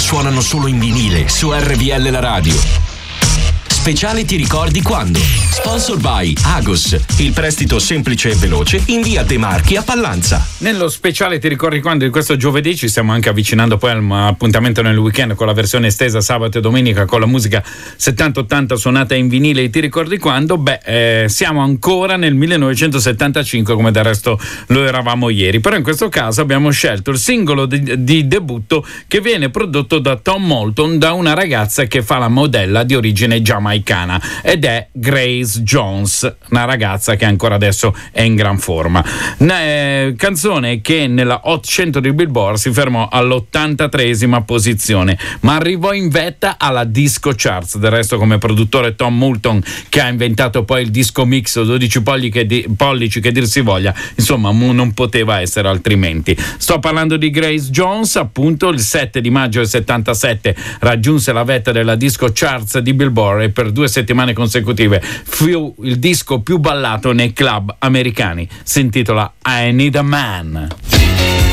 suonano solo in vinile su RVL La Radio. Speciale Ti ricordi quando? Sponsor by Agos, il prestito semplice e veloce in via De Marchi a Pallanza. Nello speciale Ti ricordi quando di questo giovedì ci stiamo anche avvicinando poi all'appuntamento nel weekend con la versione estesa sabato e domenica con la musica 70-80 suonata in vinile. Ti ricordi quando? Siamo ancora nel 1975 come del resto lo eravamo ieri, però in questo caso abbiamo scelto il singolo di debutto che viene prodotto da Tom Moulton, da una ragazza che fa la modella di origine giamaicana ed è Grace Jones, una ragazza che ancora adesso è in gran forma. Canzone che nella Hot 100 di Billboard si fermò all'83esima posizione, ma arrivò in vetta alla Disco Charts. Del resto, come produttore Tom Moulton, che ha inventato poi il disco mix 12 pollici che dir si voglia, insomma non poteva essere altrimenti. Sto parlando di Grace Jones. Appunto il 7 di maggio del 77 raggiunse la vetta della Disco Charts di Billboard e per 2 settimane consecutive fu il disco più ballato nei club americani. Si intitola I Need a Man.